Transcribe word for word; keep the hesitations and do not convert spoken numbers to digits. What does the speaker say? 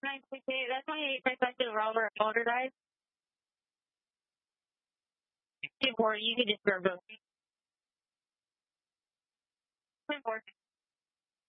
nine six eight. That's my eight five five to the roller motor dive. Two four. You can just grab those. Ten four.